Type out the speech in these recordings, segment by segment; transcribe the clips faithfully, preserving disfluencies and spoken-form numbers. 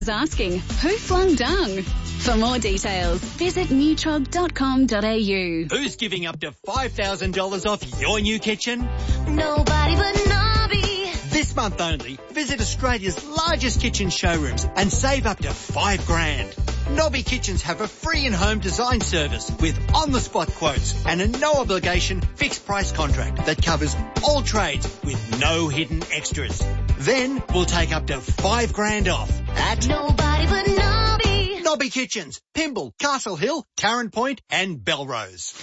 is asking, who flung dung? For more details, visit nutrog dot com dot a u. Who's giving up to five thousand dollars off your new kitchen? Nobody but Nobby. This month only, visit Australia's largest kitchen showrooms and save up to five grand. Nobby Kitchens have a free in-home design service with on-the-spot quotes and a no-obligation fixed-price contract that covers all trades with no hidden extras. Then we'll take up to five grand off at Nobody but Nobby. Nobby Kitchens, Pymble, Castle Hill, Tarrant Point and Belrose.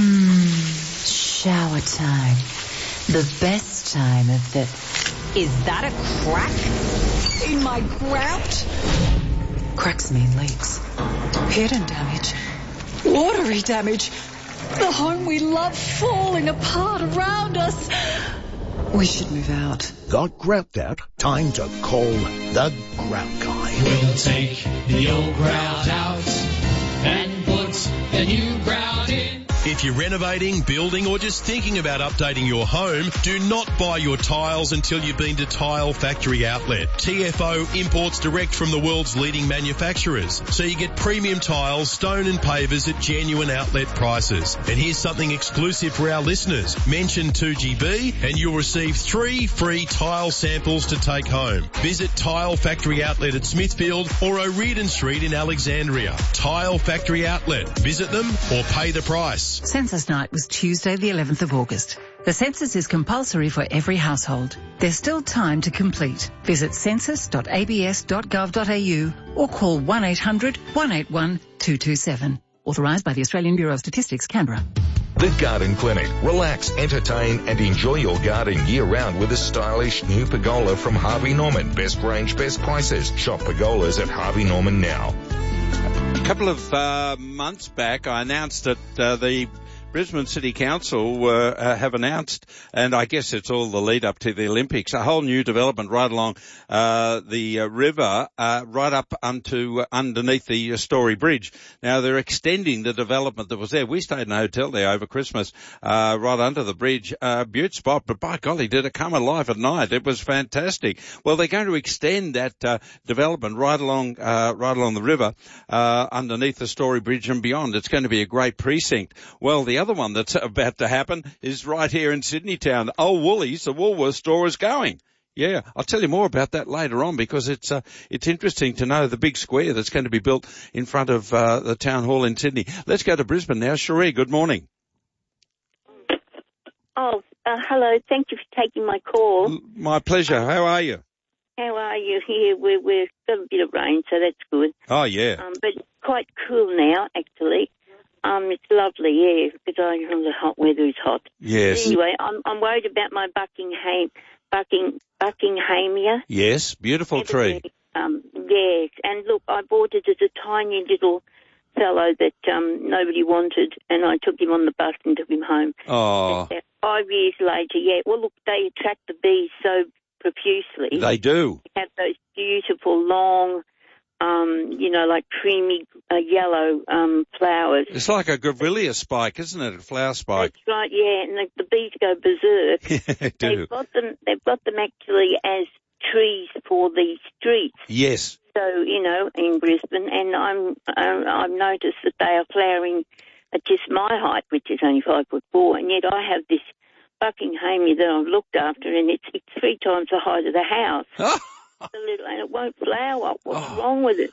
Mmm, shower time. The best time of the... Is that a crack in my grout? Cracks mean leaks. Hidden damage. Watery damage. The home we love falling apart around us. We should move out. Got grout out? Time to call the Grout Guy. We'll take the old grout out and put the new grout in. If you're renovating, building or just thinking about updating your home, do not buy your tiles until you've been to Tile Factory Outlet. T F O imports direct from the world's leading manufacturers, so you get premium tiles, stone and pavers at genuine outlet prices. And here's something exclusive for our listeners. Mention two G B and you'll receive three free tile samples to take home. Visit Tile Factory Outlet at Smithfield or O'Riordan Street in Alexandria. Tile Factory Outlet. Visit them or pay the price. Census night was Tuesday the eleventh of August. The census is compulsory for every household. There's still time to complete. Visit census dot a b s dot gov dot a u or call one eight hundred, one eight one, two two seven. Authorised by the Australian Bureau of Statistics, Canberra. The Garden Clinic. Relax, entertain and enjoy your garden year-round with a stylish new pergola from Harvey Norman. Best range, best prices. Shop pergolas at Harvey Norman now. A couple of uh, months back, I announced that uh, the Brisbane City Council uh, uh, have announced, and I guess it's all the lead up to the Olympics, a whole new development right along uh, the uh, river, uh, right up onto uh, underneath the uh, Story Bridge. Now they're extending the development that was there. We stayed in a hotel there over Christmas, uh, right under the bridge. Uh, beaut spot, but by golly, did it come alive at night? It was fantastic. Well, they're going to extend that uh, development right along, uh, right along the river, uh, underneath the Story Bridge and beyond. It's going to be a great precinct. Well, the other one that's about to happen is right here in Sydney town. Old Woolies, the Woolworths store, is going. Yeah, I'll tell you more about that later on because it's uh, it's interesting to know the big square that's going to be built in front of uh, the town hall in Sydney. Let's go to Brisbane now. Cherie, good morning. Oh, uh, hello. Thank you for taking my call. L- my pleasure. How are you? How are you? Here we're, we've got a bit of rain, so that's good. Oh, yeah. Um, but it's quite cool now, actually. Um, it's lovely, yeah, because I, the hot weather is hot. Yes. But anyway, I'm, I'm worried about my Buckingham, Bucking, Buckinghamia. Yes, beautiful tree. Um, yes, and look, I bought it as a tiny little fellow that um, nobody wanted, and I took him on the bus and took him home. Oh. And five years later, yeah, well, look, they attract the bees so profusely. They do. They have those beautiful, long, um, you know, like creamy uh, yellow um, flowers. It's like a grevillea spike, isn't it? A flower spike. That's right, yeah, and the, the bees go berserk. Yeah, they do. They've got them, they've got them actually as trees for the streets. Yes. So, you know, in Brisbane, and I'm, I'm, I've noticed that they are flowering at just my height, which is only five foot four, and yet I have this Buckinghamia that I've looked after, and it's, it's three times the height of the house. A little, and it won't flower. What's oh. wrong with it?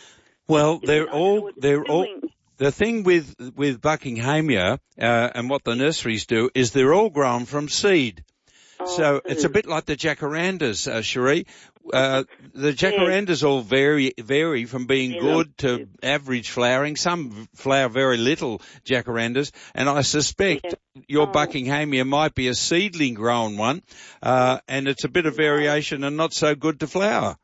Well, they're all, they're all, doing. the thing with, with Buckinghamia, uh, and what the nurseries do is they're all grown from seed. Oh, so good. It's a bit like the jacarandas, uh, Cherie. Uh, the jacarandas yeah. all vary, vary from being they good to to average flowering. Some flower very little jacarandas, and I suspect yeah. your oh. Buckinghamia might be a seedling grown one, uh, and it's a bit of variation and not so good to flower.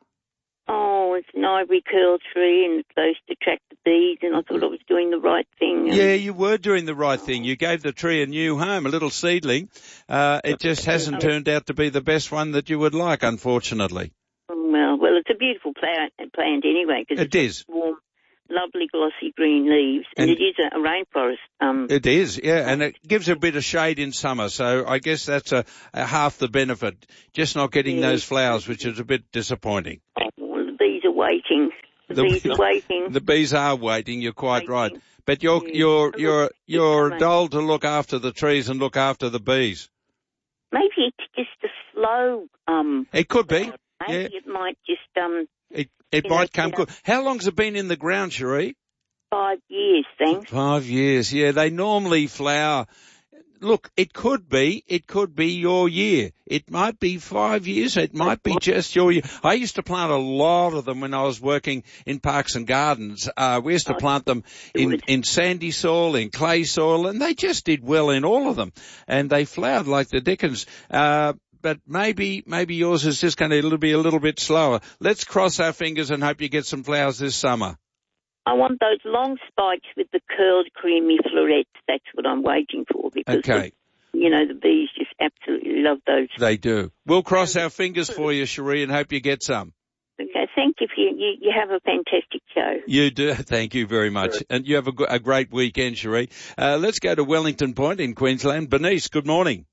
Oh, it's an ivory curl tree and it's supposed to attract the bees, and I thought I was doing the right thing. Yeah, you were doing the right thing. You gave the tree a new home, a little seedling. Uh, it just hasn't turned out to be the best one that you would like, unfortunately. Well, well, it's a beautiful plant, plant anyway. Cause it it's is. Warm, lovely glossy green leaves, and, and it is a, a rainforest. Um, it is, yeah, and it gives a bit of shade in summer, so I guess that's a, a half the benefit, just not getting yeah. those flowers, which is a bit disappointing. Oh, well, the bees are way waiting. The, The- bees are waiting. The bees are waiting. You're quite Waiting. right. But you're Yeah. you're Look, you're it's you're coming. told to look after the trees and look after the bees. Maybe it's just a slow. Um, It could be. maybe Yeah. it might just um It it You know, might come you know. good. How long's it been in the ground, Cherie? five years. Thanks. Five years. Yeah, they normally flower. Look, it could be, it could be your year. It might be five years. It might be just your year. I used to plant a lot of them when I was working in parks and gardens. Uh, we used to Oh, plant them in, good. in sandy soil, in clay soil, and they just did well in all of them. And they flowered like the dickens. Uh, but maybe, maybe yours is just going to be a little bit slower. Let's cross our fingers and hope you get some flowers this summer. I want those long spikes with the curled, creamy florets. That's what I'm waiting for because, Okay. the, you know, the bees just absolutely love those. They do. We'll cross our fingers for you, Cherie, and hope you get some. Okay, thank you for you. You, you have a fantastic show. You do. Thank you very much. And you have a, g- a great weekend, Cherie. Uh, let's go to Wellington Point in Queensland. Bernice, good morning.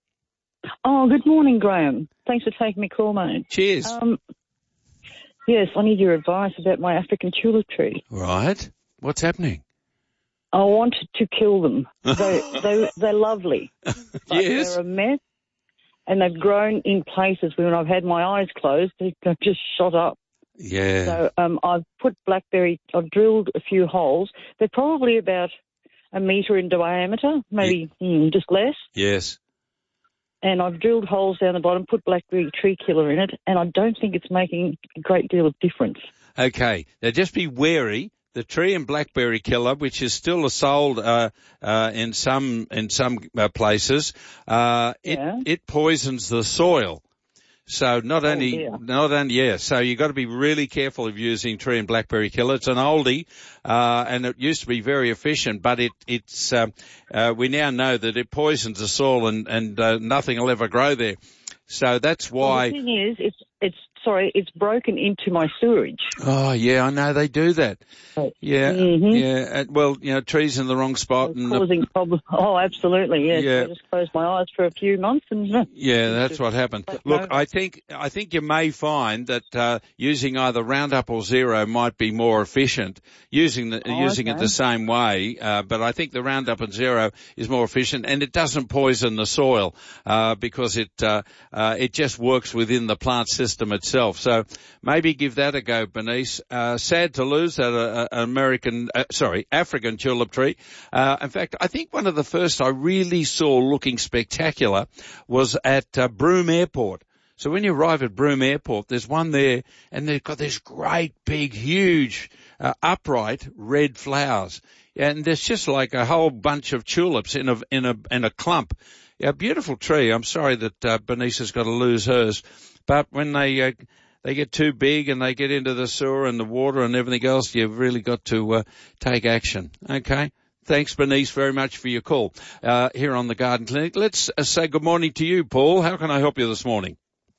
Oh, good morning, Graham. Thanks for taking my call, mate. Cheers. Um, yes, I need your advice about my African tulip tree. Right. What's happening? I wanted to kill them. They, they, they're lovely. But Yes. they're a mess, and they've grown in places where when I've had my eyes closed, they've just shot up. Yeah. So um, I've put blackberry, I've drilled a few holes. They're probably about a metre in diameter, maybe mm, just less. Yes. And I've drilled holes down the bottom, put blackberry tree killer in it, and I don't think it's making a great deal of difference. Okay. Now just be wary. The tree and blackberry killer, which is still sold uh, uh, in some in some uh, places, uh, it Yeah. it poisons the soil. So not Oh, only, dear. not only, yeah, so you've got to be really careful of using tree and blackberry killer. It's an oldie, uh, and it used to be very efficient, but it, it's, um, uh, we now know that it poisons the soil and, and, uh, nothing will ever grow there. So that's Well, why. the thing is, it's it's sorry, it's broken into my sewerage. Oh yeah, I know they do that. Yeah, Mhm. yeah. uh, Well, you know, trees in the wrong spot and the, Causing problems. Oh, absolutely, yes. Yeah. I just closed my eyes for a few months and. yeah, that's what happened. But Look, no. I think I think you may find that uh, using either Roundup or Zero might be more efficient. Using the, Oh, using it okay. the same way, uh, but I think the Roundup and Zero is more efficient, and it doesn't poison the soil uh, because it uh, uh, it just works within the plant system itself. So maybe give that a go, Bernice. Uh, sad to lose that uh, uh, American, uh, sorry, African tulip tree. Uh, in fact, I think one of the first I really saw looking spectacular was at uh, Broome Airport. So when you arrive at Broome Airport, there's one there, and they've got this great, big, huge, uh, upright red flowers, and there's just like a whole bunch of tulips in a in a in a clump. Yeah, beautiful tree. I'm sorry that uh, Bernice has got to lose hers, but when they uh, they get too big and they get into the sewer and the water and everything else, you've really got to uh, take action. Okay. Thanks, Bernice, very much for your call uh, here on the Garden Clinic. Let's uh, say good morning to you, Paul. How can I help you this morning?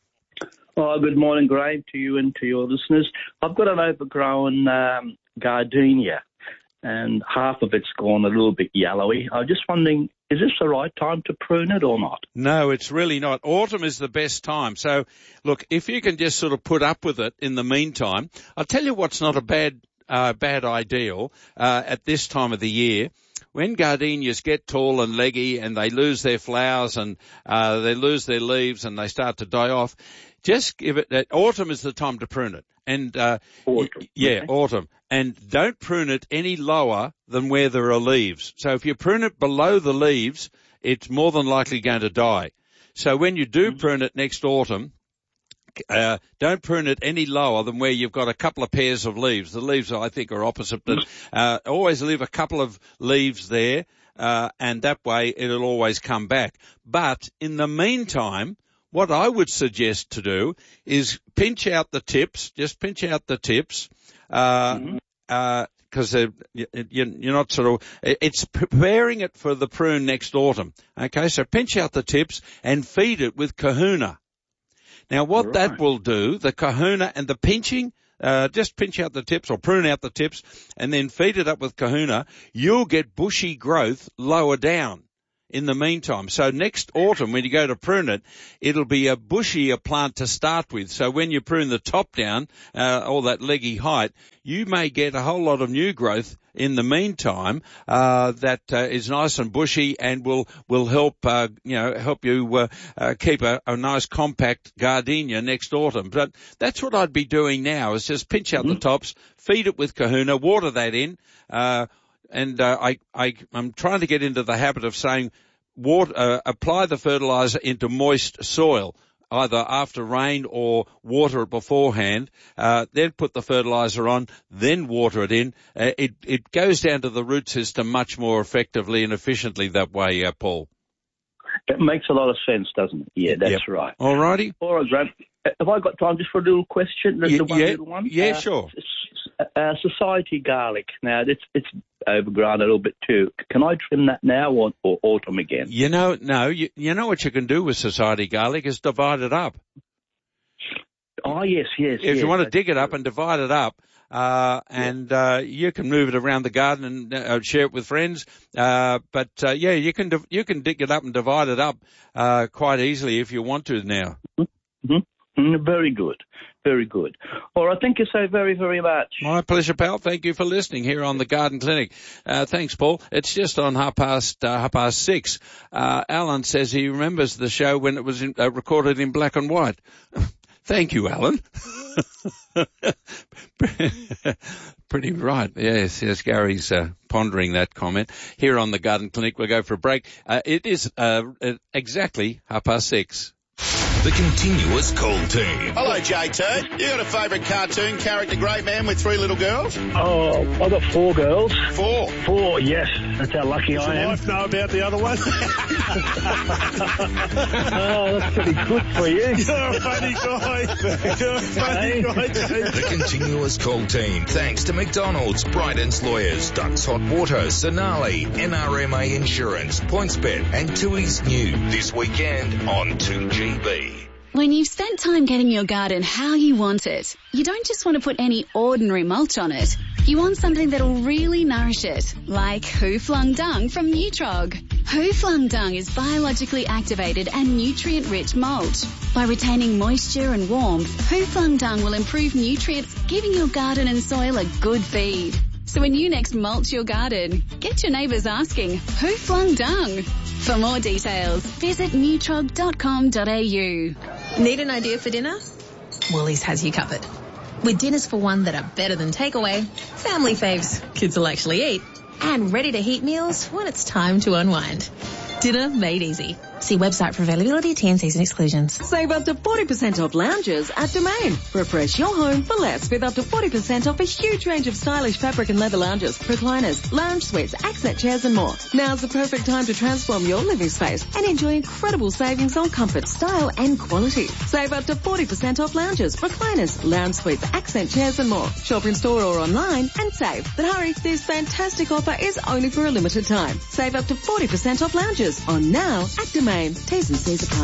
Oh, good morning, Graham, to you and to your listeners. I've got an overgrown um, gardenia, and half of it's gone a little bit yellowy. I'm just wondering, is this the right time to prune it or not? No, it's really not. Autumn is the best time. So, look, if you can just sort of put up with it in the meantime, I'll tell you what's not a bad uh, bad ideal uh, at this time of the year. When gardenias get tall and leggy and they lose their flowers and uh, they lose their leaves and they start to die off, just give it that autumn is the time to prune it. And uh, Autumn. yeah, Okay. autumn. And don't prune it any lower than where there are leaves. So if you prune it below the leaves, it's more than likely going to die. So when you do prune it next autumn, uh, don't prune it any lower than where you've got a couple of pairs of leaves. The leaves, I think, are opposite, but uh, always leave a couple of leaves there, uh, and that way it'll always come back. But in the meantime, what I would suggest to do is pinch out the tips, just pinch out the tips, uh, mm-hmm. uh, because you're not sort of, it's preparing it for the prune next autumn. Okay, so pinch out the tips and feed it with kahuna. Now what Right. that will do, the kahuna and the pinching, uh, just pinch out the tips or prune out the tips and then feed it up with kahuna, you'll get bushy growth lower down. in the meantime. So next autumn, when you go to prune it, it'll be a bushier plant to start with. So when you prune the top down, uh, all that leggy height, you may get a whole lot of new growth in the meantime, uh, that uh, is nice and bushy and will will help uh, you know help you uh, uh, keep a, a nice compact gardenia next autumn. But that's what I'd be doing now, is just pinch out mm-hmm. the tops, feed it with Kahuna, water that in, uh, and uh, I I I'm trying to get into the habit of saying water, uh, apply the fertilizer into moist soil, either after rain or water it beforehand, uh, then put the fertilizer on, then water it in. Uh, it, it goes down to the root system much more effectively and efficiently that way, uh, Paul. It makes a lot of sense, doesn't it? Yeah, that's yep. right. All righty. All right, Grant. Have I got time just for a little question? The, yeah, the one yeah, little one? yeah uh, sure. Uh, society garlic. Now, it's it's overgrown a little bit too. Can I trim that now or, or autumn again? You know, no. You, you know what you can do with society garlic is divide it up. Oh, yes, yes. If yes, you want to dig it up and divide it up, uh, and uh, you can move it around the garden and uh, share it with friends. Uh, but uh, yeah, you can div- you can dig it up and divide it up uh, quite easily if you want to now. Mm-hmm. Mm, very good. Very good. All right, thank you so very, very much. My pleasure, pal. Thank you for listening here on the Garden Clinic. Uh, thanks, Paul. It's just on half past, uh, half past six. Uh, Alan says he remembers the show when it was in, uh, recorded in black and white. Thank you, Alan. Pretty right. Yes, yes, Gary's uh, pondering that comment. Here on the Garden Clinic, we'll go for a break. Uh, it is uh, exactly half past six. The Continuous Call Team. Hello, J T. You got a favourite cartoon character, great man, with three little girls? Oh, I've got four girls. Four? Four, yes. That's how lucky Does I your am. wife know about the other one? Oh, that's pretty good for you. You're a funny guy. You're a funny guy, J T. The Continuous Call Team, thanks to McDonald's, Brydens Lawyers, Ducks Hot Water, Sonali, N R M A Insurance, PointsBet, and Tui's New this weekend on two G B. When you've spent time getting your garden how you want it, you don't just want to put any ordinary mulch on it. You want something that'll really nourish it, like Who Flung Dung from Nutrog. Who Flung Dung is biologically activated and nutrient-rich mulch. By retaining moisture and warmth, Who Flung Dung will improve nutrients, giving your garden and soil a good feed. So when you next mulch your garden, get your neighbours asking, who flung dung? For more details, visit nutrog dot com dot a u. Need an idea for dinner? Woolies has you covered. With dinners for one that are better than takeaway, family faves kids will actually eat, and ready-to-heat meals when it's time to unwind. Dinner made easy. See website for availability, T and Cs and exclusions. Save up to forty percent off lounges at Domain. Refresh your home for less with up to forty percent off a huge range of stylish fabric and leather lounges, recliners, lounge suites, accent chairs and more. Now's the perfect time to transform your living space and enjoy incredible savings on comfort, style and quality. Save up to forty percent off lounges, recliners, lounge suites, accent chairs and more. Shop in store or online and save. But hurry, this fantastic offer is only for a limited time. Save up to forty percent off lounges on now at Domain. T's and C's apply.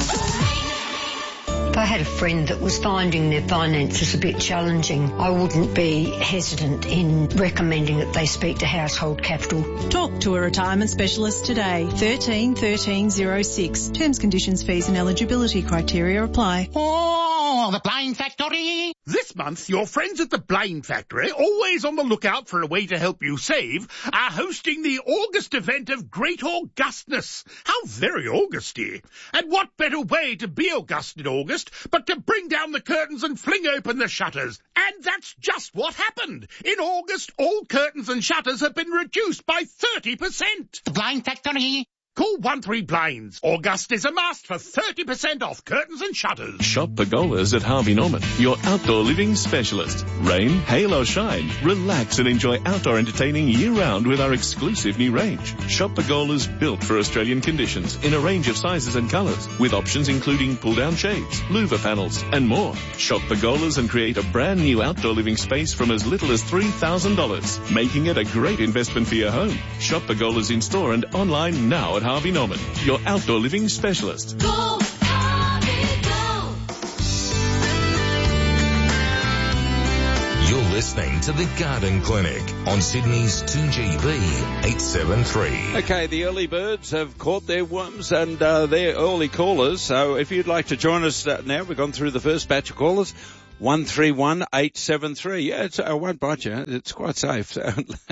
If I had a friend that was finding their finances a bit challenging, I wouldn't be hesitant in recommending that they speak to Household Capital. Talk to a retirement specialist today. thirteen thirteen oh six. Terms, conditions, fees and eligibility criteria apply. Oh, the Blaine Factory. This month, your friends at the Blaine Factory, always on the lookout for a way to help you save, are hosting the August event of Great Augustness. How very Augusty. And what better way to be August in August but to bring down the curtains and fling open the shutters? And that's just what happened. In August, all curtains and shutters have been reduced by thirty percent. The Blaine Factory. Call one three Blaines. August is a must for thirty percent off curtains and shutters. Shop Pergolas at Harvey Norman, your outdoor living specialist. Rain, hail or shine, relax and enjoy outdoor entertaining year-round with our exclusive new range. Shop Pergolas built for Australian conditions in a range of sizes and colours, with options including pull-down shades, louver panels and more. Shop Pergolas and create a brand new outdoor living space from as little as three thousand dollars, making it a great investment for your home. Shop Pergolas in store and online now at Harvey Norman, your outdoor living specialist. Go, Harvey, go. You're listening to the Garden Clinic on Sydney's two G B eight seven three. Okay, the early birds have caught their worms and uh, they're early callers. So if you'd like to join us uh, now, we've gone through the first batch of callers. one three one eight seven three. Yeah, it's, I won't bite you. It's quite safe. So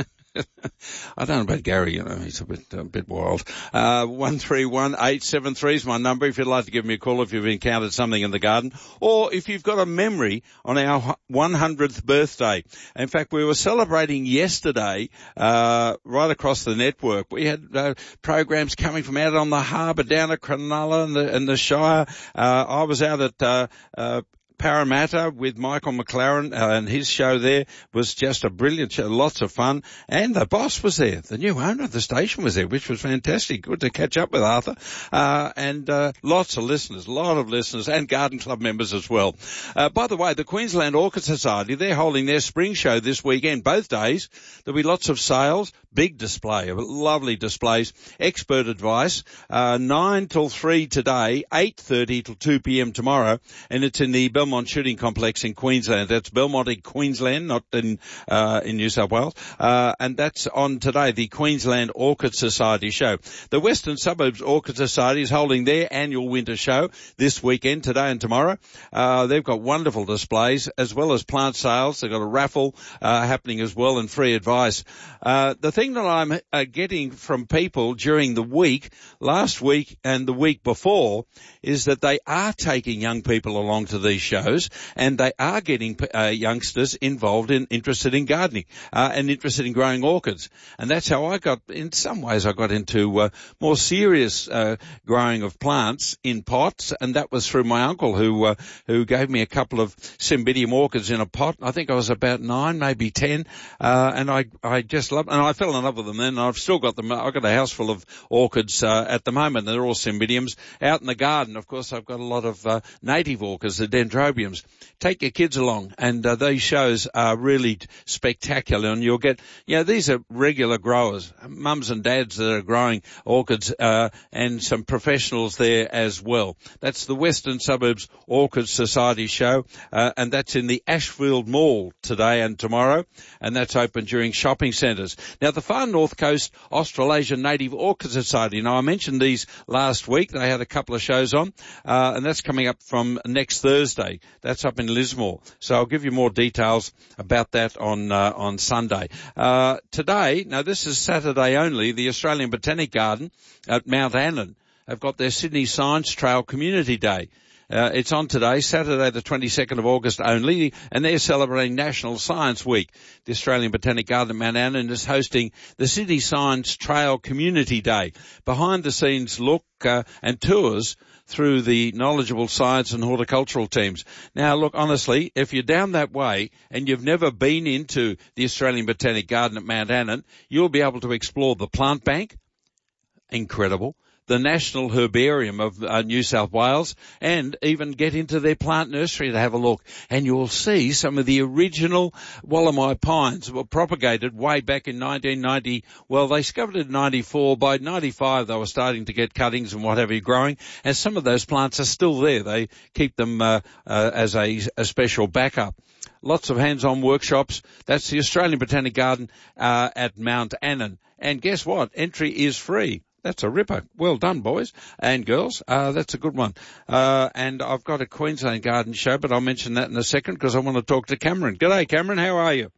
I don't know about Gary, you know, he's a bit, a bit wild. Uh, one three one eight seven three is my number if you'd like to give me a call if you've encountered something in the garden, or if you've got a memory on our one hundredth birthday. In fact, we were celebrating yesterday, uh, right across the network. We had, uh, programs coming from out on the harbour, down at Cronulla and the, and the Shire. Uh, I was out at, uh, uh, Parramatta with Michael McLaren, uh, and his show there was just a brilliant show, lots of fun. And the boss was there, the new owner of the station was there, which was fantastic. Good to catch up with Arthur. Uh, and, uh, lots of listeners, a lot of listeners and Garden Club members as well. Uh, by the way, the Queensland Orchid Society, they're holding their spring show this weekend, both days. There'll be lots of sales, big display, lovely displays, expert advice, uh, nine till three today, eight thirty till two p.m. tomorrow, and it's in the Belmont Shooting Complex in Queensland. That's Belmont in Queensland, not in uh, in New South Wales. Uh, and that's on today, the Queensland Orchid Society show. The Western Suburbs Orchid Society is holding their annual winter show this weekend, today and tomorrow. Uh, they've got wonderful displays as well as plant sales. They've got a raffle uh, happening as well and free advice. Uh, the thing that I'm uh, getting from people during the week, last week and the week before, is that they are taking young people along to these shows, and they are getting uh, youngsters involved in, interested in gardening, uh, and interested in growing orchids. And that's how I got, in some ways I got into uh, more serious uh, growing of plants in pots, and that was through my uncle who uh, who gave me a couple of Cymbidium orchids in a pot. I think I was about nine, maybe ten, uh, and I I just loved, and I fell in love with them then, and I've still got them. I've got a house full of orchids uh, at the moment. They're all Cymbidiums. Out in the garden, of course, I've got a lot of uh, native orchids, the dendrobiums. Take your kids along, and uh, these shows are really spectacular, and you'll get, you know, these are regular growers, mums and dads that are growing orchids, uh, and some professionals there as well. That's the Western Suburbs Orchid Society show, uh, and that's in the Ashfield Mall today and tomorrow, and that's open during shopping centres. Now, the Far North Coast Australasian Native Orchid Society, now I mentioned these last week, they had a couple of shows on, uh, and that's coming up from next Thursday. That's up in Lismore. So I'll give you more details about that on uh, on Sunday. Uh, today, now this is Saturday only, the Australian Botanic Garden at Mount Annan have got their Sydney Science Trail Community Day. Uh, it's on today, Saturday the twenty-second of August only, and they're celebrating National Science Week. The Australian Botanic Garden at Mount Annan is hosting the Sydney Science Trail Community Day. Behind the scenes look uh, and tours through the knowledgeable science and horticultural teams. Now, look, honestly, if you're down that way and you've never been into the Australian Botanic Garden at Mount Annan, you'll be able to explore the plant bank. Incredible. The National Herbarium of uh, New South Wales, and even get into their plant nursery to have a look. And you'll see some of the original Wallamai pines that were propagated way back in nineteen ninety. Well, they discovered it in ninety-four. By ninety-five, they were starting to get cuttings and what have you growing. And some of those plants are still there. They keep them uh, uh, as a, a special backup. Lots of hands-on workshops. That's the Australian Botanic Garden uh, at Mount Annan. And guess what? Entry is free. That's a ripper. Well done, boys and girls. Uh, that's a good one. Uh, and I've got a Queensland Garden show, but I'll mention that in a second because I want to talk to Cameron. G'day, Cameron. How are you?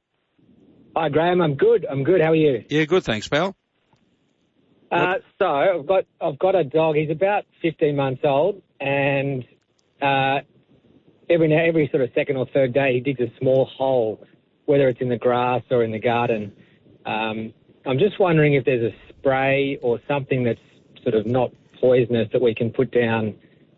Hi, Graham. I'm good. I'm good. How are you? Yeah, good. Thanks, pal. Uh, so I've got, I've got a dog. He's about fifteen months old, and, uh, every now, every sort of second or third day he digs a small hole, whether it's in the grass or in the garden. Um, I'm just wondering if there's a spray or something that's sort of not poisonous that we can put down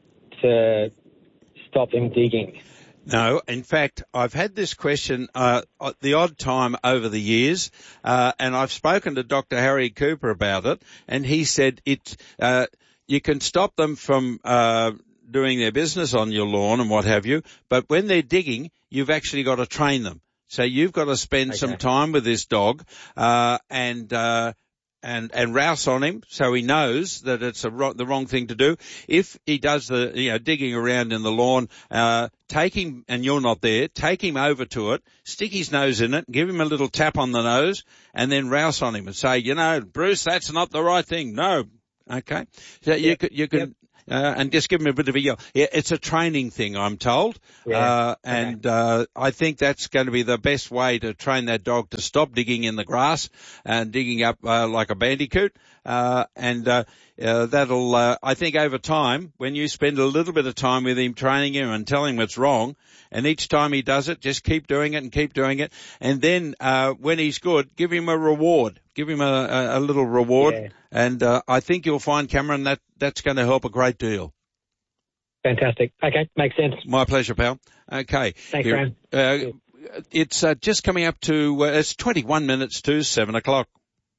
to stop him digging. No, in fact, I've had this question uh, the odd time over the years, uh, and I've spoken to Doctor Harry Cooper about it, and he said it. Uh, you can stop them from uh, doing their business on your lawn and what have you, but when they're digging, you've actually got to train them. So you've got to spend okay. some time with this dog, uh, and uh, and, and rouse on him so he knows that it's a ro- the wrong thing to do. If he does the, you know, digging around in the lawn, uh, take him, and you're not there, take him over to it, stick his nose in it, give him a little tap on the nose, and then rouse on him and say, you know, Bruce, that's not the right thing. No. Okay. So you Yep. could, you can, Uh, and just give him a bit of a yell. Yeah, it's a training thing, I'm told. Yeah. Uh, and, uh, I think that's going to be the best way to train that dog to stop digging in the grass and digging up, uh, like a bandicoot. Uh, and, uh, uh, that'll, uh, I think over time, when you spend a little bit of time with him, training him and telling him it's wrong, and each time he does it, just keep doing it and keep doing it. And then, uh, when he's good, give him a reward. Give him a, a, a little reward. Yeah. And, uh, I think you'll find, Cameron, that that's going to help a great deal. Fantastic. Okay, makes sense. My pleasure, pal. Okay. Thanks, Here- Graham. Uh, it's, uh, just coming up to, uh, it's twenty-one minutes to seven o'clock.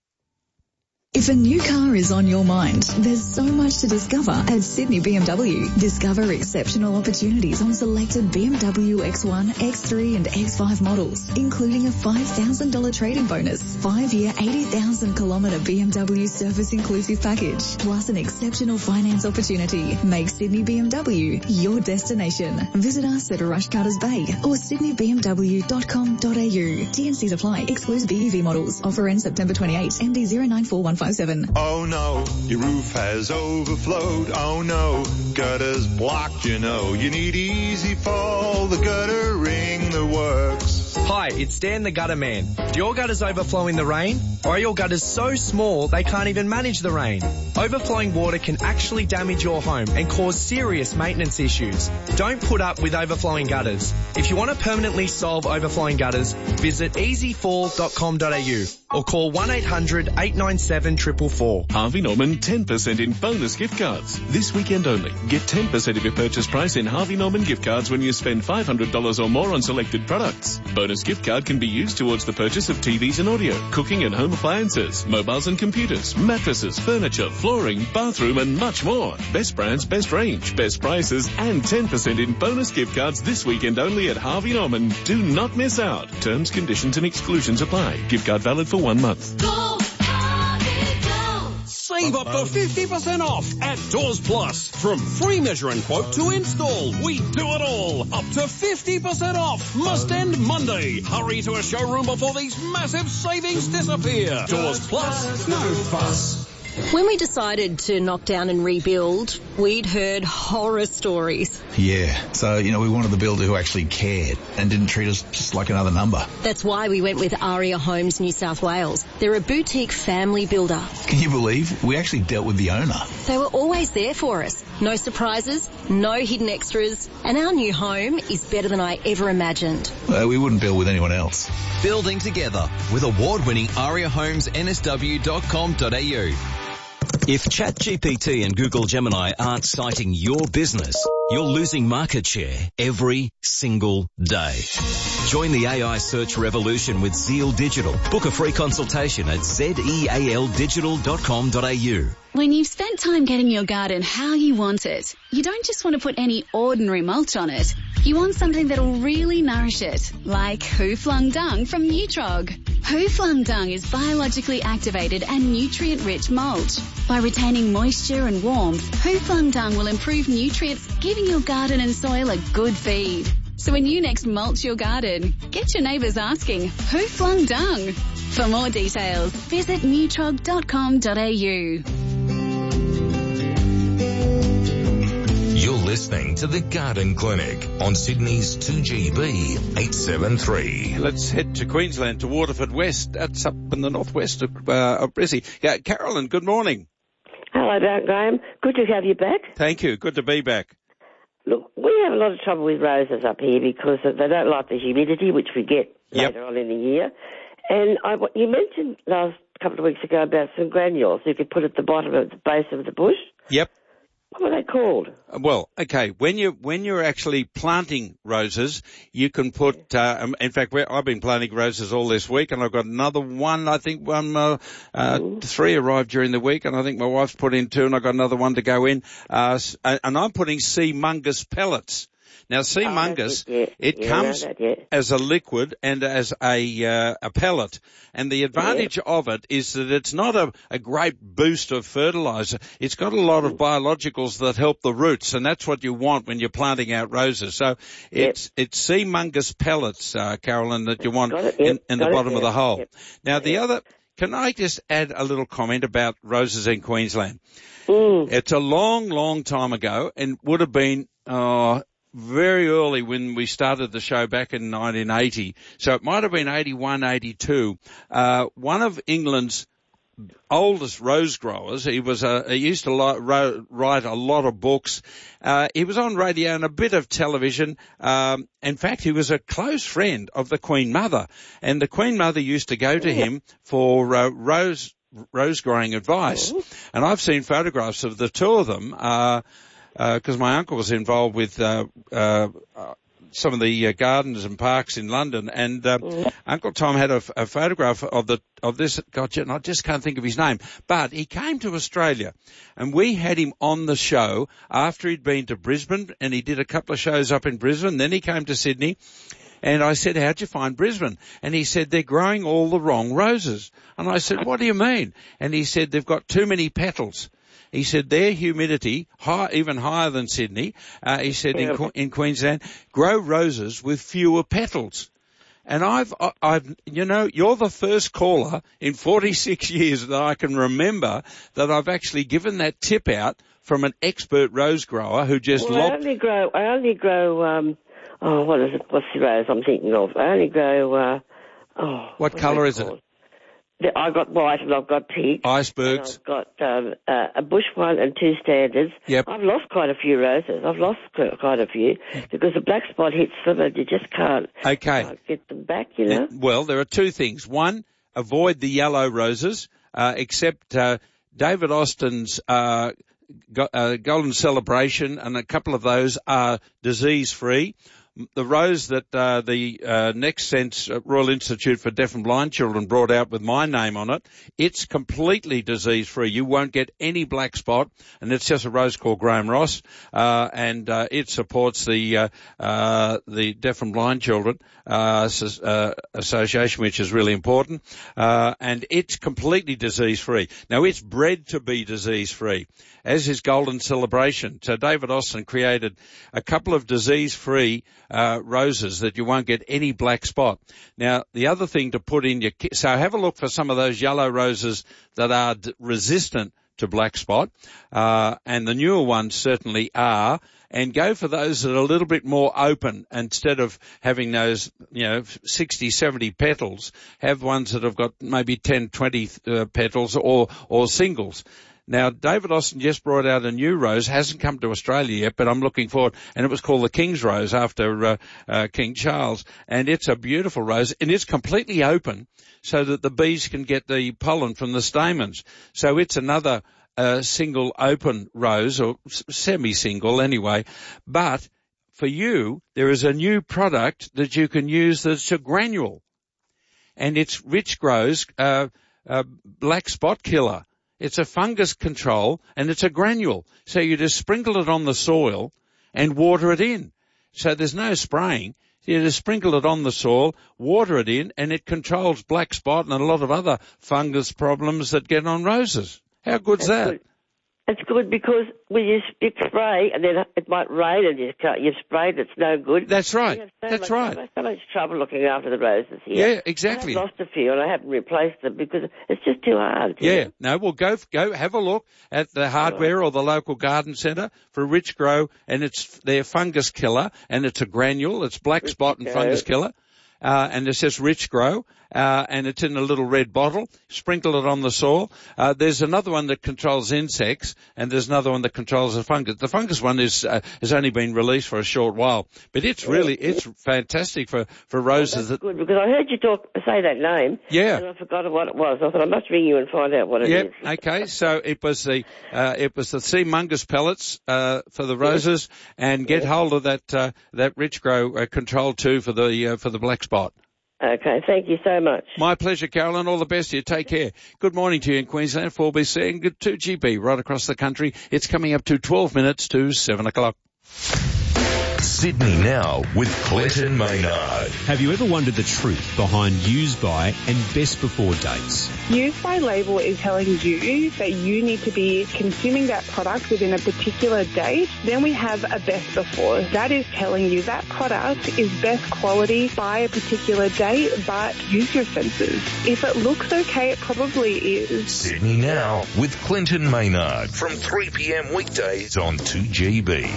If a new car is on your mind, there's so much to discover at Sydney B M W. Discover exceptional opportunities on selected B M W X one, X three and X five models, including a five thousand dollars trade-in bonus, five-year eighty thousand kilometre B M W service inclusive package, plus an exceptional finance opportunity. Make Sydney B M W your destination. Visit us at Rush Cutters Bay or sydney b m w dot com dot a u. T and Cs apply. Excludes B E V models. Offer ends September twenty-eighth. M D zero nine four one five seven. Oh no, your roof has overflowed. Oh no, gutter's blocked, you know. You need Easy Fall, the gutter ring that works. Hi, it's Dan the Gutter Man. Do your gutters overflow in the rain? Or are your gutters so small they can't even manage the rain? Overflowing water can actually damage your home and cause serious maintenance issues. Don't put up with overflowing gutters. If you want to permanently solve overflowing gutters, visit easy fall dot com dot a u or call one eight hundred eight nine seven four four four. Harvey Norman ten percent in bonus gift cards. This weekend only. Get ten percent of your purchase price in Harvey Norman gift cards when you spend five hundred dollars or more on selected products. Bonus gift card can be used towards the purchase of T Vs and audio, cooking and home appliances, mobiles and computers, mattresses, furniture, flooring, bathroom and much more. Best brands, best range, best prices and ten percent in bonus gift cards this weekend only at Harvey Norman. Do not miss out. Terms, conditions and exclusions apply. Gift card valid for one month. Save up to fifty percent off at Doors Plus. From free measure and quote to install, we do it all. Up to fifty percent off. Must end Monday. Hurry to a showroom before these massive savings disappear. Doors Plus, no fuss. When we decided to knock down and rebuild, we'd heard horror stories. Yeah, so, you know, we wanted the builder who actually cared and didn't treat us just like another number. That's why we went with Aria Homes New South Wales. They're a boutique family builder. Can you believe? We actually dealt with the owner. They were always there for us. No surprises, no hidden extras, and our new home is better than I ever imagined. Uh, we wouldn't build with anyone else. Building together with award-winning aria homes n s w dot com dot a u. If ChatGPT and Google Gemini aren't citing your business, you're losing market share every single day. Join the A I search revolution with Zeal Digital. Book a free consultation at zeal digital dot com dot a u. When you've spent time getting your garden how you want it, you don't just want to put any ordinary mulch on it. You want something that'll really nourish it, like Who Flung Dung from Nutrog. Who Flung Dung is biologically activated and nutrient-rich mulch. By retaining moisture and warmth, Who Flung Dung will improve nutrients, giving your garden and soil a good feed. So when you next mulch your garden, get your neighbours asking, Who Flung Dung? For more details, visit nutrog dot com dot a u. You're listening to The Garden Clinic on Sydney's two G B eight seven three. Let's head to Queensland, to Waterford West. That's up in the northwest of, uh, of Brizzy. Yeah, Carolyn, good morning. Hello, Graham. Good to have you back. Thank you. Good to be back. Look, we have a lot of trouble with roses up here because they don't like the humidity, which we get Yep. later on in the year. And I, you mentioned last couple of weeks ago about some granules you could put at the bottom of the base of the bush. Yep. What were they called? Well, okay, when you when you're actually planting roses, you can put. Uh, um, in fact, we're, I've been planting roses all this week, and I've got another one. I think one, uh, uh, three arrived during the week, and I think my wife's put in two, and I've got another one to go in. Uh, and I'm putting sea mungus pellets. Now, Sea Oh, Mungus, that's it, yeah. it Yeah, comes I know that, yeah. as a liquid and as a uh, a pellet. And the advantage Yeah. of it is that it's not a, a great boost of fertilizer. It's got a lot of biologicals that help the roots, and that's what you want when you're planting out roses. So it's it's Sea Mungus pellets, uh, Carolyn, that you want Got it, yep. in, in the Got it, bottom of yeah. the hole. Yep. Now, the other, can I just add a little comment about roses in Queensland? Mm. It's a long, long time ago, and would have been uh, very early when we started the show back in nineteen eighty. So it might have been eighty-one, eighty-two. Uh, one of England's oldest rose growers, he was a, he used to li- ro- write a lot of books. Uh, he was on radio and a bit of television. Um, in fact, he was a close friend of the Queen Mother, and the Queen Mother used to go to him for uh, rose rose growing advice. And I've seen photographs of the two of them, uh, uh 'cause my uncle was involved with, uh, uh, some of the uh, gardens and parks in London, and uh, mm. Uncle Tom had a, a photograph of the of this. God, and I just can't think of his name, but he came to Australia, and we had him on the show after he'd been to Brisbane, and he did a couple of shows up in Brisbane. Then he came to Sydney. And I said, how'd you find Brisbane? And he said, they're growing all the wrong roses. And I said, what do you mean? And he said, they've got too many petals. He said their humidity, high, even higher than Sydney, uh, he said in, in Queensland, grow roses with fewer petals. And I've, I've, you know, you're the first caller in forty-six years that I can remember that I've actually given that tip out from an expert rose grower who just well, lobbed. I only grow, I only grow, um, oh, what is it? What's the rose I'm thinking of? I only grow, uh, oh. What colour is it? The, I've got white and I've got pink. Icebergs. I've got um, uh, a bush one and two standards. Yep. I've lost quite a few roses. I've lost quite a few because the black spot hits them and you just can't okay. uh, get them back, you know. Well, there are two things. One, avoid the yellow roses, uh, except uh, David Austin's uh, go, uh, Golden Celebration, and a couple of those are disease-free. The rose that uh, the uh, Next Sense uh, Royal Institute for Deaf and Blind Children brought out with my name on it, it's completely disease-free. You won't get any black spot, and it's just a rose called Graham Ross, uh, and uh, it supports the uh, uh, the Deaf and Blind Children uh, uh, Association, which is really important, uh, and it's completely disease-free. Now, it's bred to be disease-free, as is Golden Celebration. So David Austin created a couple of disease-free Uh, roses that you won't get any black spot. Now, the other thing to put in your kit, so have a look for some of those yellow roses that are d- resistant to black spot, uh, and the newer ones certainly are, and go for those that are a little bit more open. Instead of having those, you know, sixty, seventy petals, have ones that have got maybe ten, twenty uh, petals or, or singles. Now, David Austin just brought out a new rose, hasn't come to Australia yet, but I'm looking forward, and it was called the King's Rose after uh, uh, King Charles, and it's a beautiful rose, and it's completely open so that the bees can get the pollen from the stamens. So it's another uh, single open rose, or semi-single anyway, but for you, there is a new product that you can use that's a granule, and it's Rich Grow's uh, uh, black spot killer. It's a fungus control, and it's a granule. So you just sprinkle it on the soil and water it in. So there's no spraying. You just sprinkle it on the soil, water it in, and it controls black spot and a lot of other fungus problems that get on roses. How good's That's that? Good. It's good because when you spray and then it might rain and you can't, you've sprayed, it's no good. That's right. So That's much, right. I have so much trouble looking after the roses here. Yeah, exactly. I've lost a few and I haven't replaced them because it's just too hard. Yeah. No, well, go, go have a look at the hardware or the local garden centre for Rich Grow, and it's their fungus killer, and it's a granule. It's black Rich spot and Grow. Fungus killer. Uh, and it says Rich Grow, uh, and it's in a little red bottle. Sprinkle it on the soil. Uh, there's another one that controls insects, and there's another one that controls the fungus. The fungus one is, uh, has only been released for a short while, but it's really, it's fantastic for, for roses. Oh, that's that, good, because I heard you talk, say that name. Yeah. And I forgot what it was. I thought I must ring you and find out what it yep. is. Okay. So it was the, uh, it was the Sea Mungus pellets, uh, for the roses, yes. and get yes. hold of that, uh, that Rich Grow uh, control too for the, uh, for the black spot. Okay, thank you so much. My pleasure, Carolyn. All the best to you. Take care. Good morning to you in Queensland, four B C and two G B right across the country. It's coming up to twelve minutes to seven o'clock. Sydney Now with Clinton Maynard. Have you ever wondered the truth behind use by and best before dates? Use by label is telling you that you need to be consuming that product within a particular date. Then we have a best before. That is telling you that product is best quality by a particular date, but use your senses. If it looks okay, it probably is. Sydney Now with Clinton Maynard from three p.m. weekdays on two G B.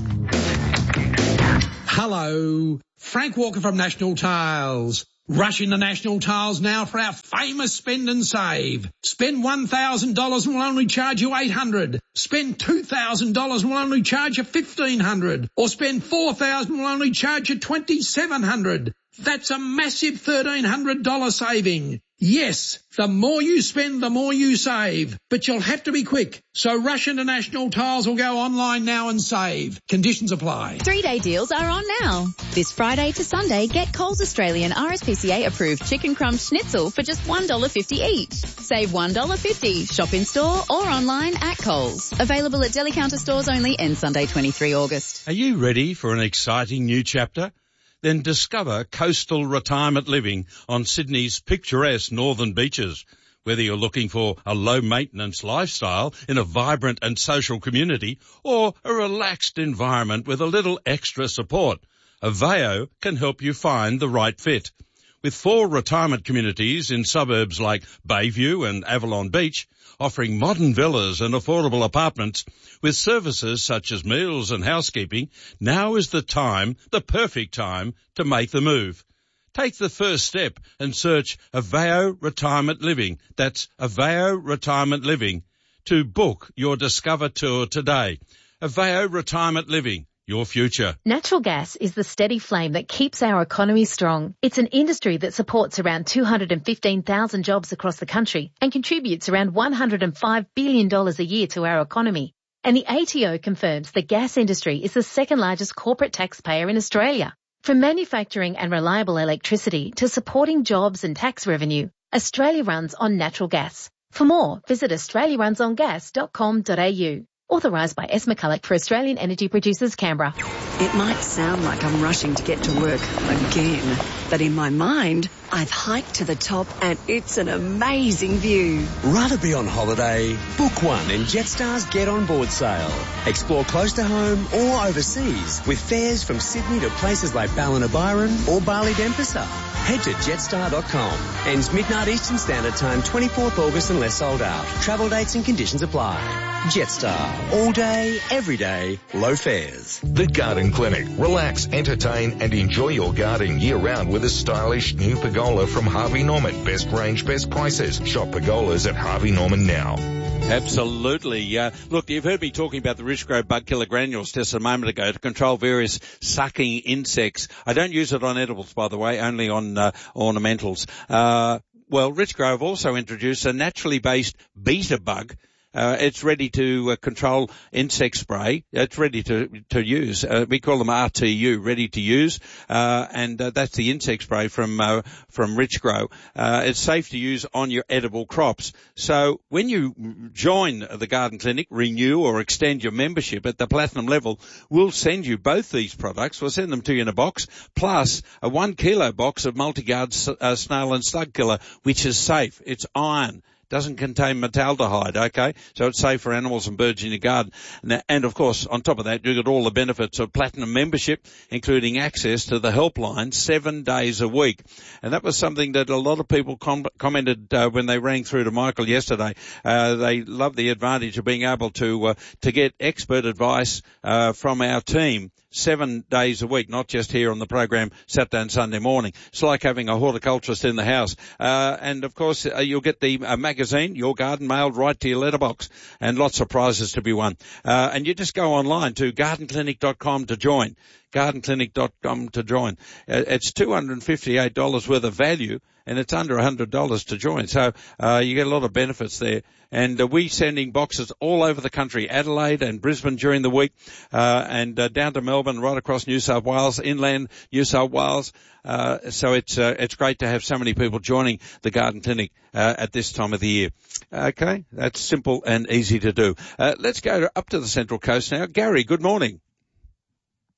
Hello, Frank Walker from National Tiles. Rush into National Tiles now for our famous spend and save. Spend one thousand dollars and we'll only charge you eight hundred dollars. Spend two thousand dollars and we'll only charge you fifteen hundred dollars. Or spend four thousand dollars and we'll only charge you twenty-seven hundred dollars. That's a massive thirteen hundred dollars saving. Yes, the more you spend, the more you save. But you'll have to be quick. So rush into National Tiles or go online now and save. Conditions apply. Three-day deals are on now. This Friday to Sunday, get Coles Australian R S P C A-approved chicken crumb schnitzel for just one dollar fifty each. Save one dollar fifty. Shop in-store or online at Coles. Available at deli counter stores only, end Sunday, the twenty-third of August. Are you ready for an exciting new chapter? Then discover coastal retirement living on Sydney's picturesque northern beaches. Whether you're looking for a low-maintenance lifestyle in a vibrant and social community or a relaxed environment with a little extra support, Aveo can help you find the right fit. With four retirement communities in suburbs like Bayview and Avalon Beach, offering modern villas and affordable apartments with services such as meals and housekeeping, now is the time, the perfect time, to make the move. Take the first step and search Aveo Retirement Living. That's Aveo Retirement Living to book your Discover tour today. Aveo Retirement Living. Your future. Natural gas is the steady flame that keeps our economy strong. It's an industry that supports around two hundred fifteen thousand jobs across the country and contributes around one hundred five billion dollars a year to our economy. And the A T O confirms the gas industry is the second largest corporate taxpayer in Australia. From manufacturing and reliable electricity to supporting jobs and tax revenue, Australia runs on natural gas. For more, visit australia runs on gas dot com dot a u. Authorised by S. McCulloch for Australian Energy Producers, Canberra. It might sound like I'm rushing to get to work again, but in my mind, I've hiked to the top and it's an amazing view. Rather be on holiday? Book one in Jetstar's Get On Board sale. Explore close to home or overseas with fares from Sydney to places like Ballina-Byron or Bali Denpasar. Head to jetstar dot com. Ends midnight Eastern Standard Time, twenty-fourth of August unless sold out. Travel dates and conditions apply. Jetstar. All day, every day, low fares. The Garden Clinic. Relax, entertain and enjoy your garden year-round with a stylish new pergola from Harvey Norman. Best range, best prices. Shop pergolas at Harvey Norman now. Absolutely. Uh, look, you've heard me talking about the Rich Grow Bug Killer Granules just a moment ago to control various sucking insects. I don't use it on edibles, by the way, only on uh, ornamentals. Uh, well, Rich Grow have also introduced a naturally based beta bug. Uh, it's ready to uh, control insect spray. It's ready to to use. Uh, we call them R T U, ready to use, uh, and uh, that's the insect spray from uh, from Rich Grow. Uh, it's safe to use on your edible crops. So when you join the Garden Clinic, renew or extend your membership at the platinum level, we'll send you both these products. We'll send them to you in a box, plus a one kilo box of MultiGuard uh, snail and slug killer, which is safe. It's iron. Doesn't contain metaldehyde, okay? So it's safe for animals and birds in your garden. And, of course, on top of that, you get all the benefits of platinum membership, including access to the helpline seven days a week. And that was something that a lot of people com- commented uh, when they rang through to Michael yesterday. Uh, they love the advantage of being able to uh, to get expert advice uh, from our team seven days a week, not just here on the program Saturday and Sunday morning. It's like having a horticulturist in the house. Uh, and, of course, uh, you'll get the uh, magazine, Your Garden, mailed right to your letterbox, and lots of prizes to be won. Uh, and you just go online to garden clinic dot com to join. garden clinic dot com to join. Uh, it's two hundred fifty-eight dollars worth of value, and it's under one hundred dollars to join. So uh, you get a lot of benefits there. And uh, we sending boxes all over the country, Adelaide and Brisbane during the week, uh, and uh, down to Melbourne, right across New South Wales, inland New South Wales. Uh, so it's uh, it's great to have so many people joining the Garden Clinic uh, at this time of the year. Okay, that's simple and easy to do. Uh, let's go to, up to the Central Coast now. Gary, good morning.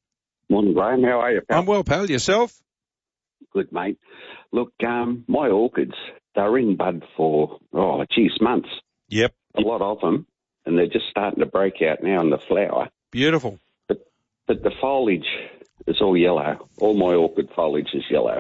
Morning, Graham. How are you, pal? I'm well, pal. Yourself? Good, mate. Look, um, my orchids, they're in bud for, oh, geez, months. Yep. A lot of them, and they're just starting to break out now in the flower. Beautiful. But but the foliage is all yellow. All my orchid foliage is yellow.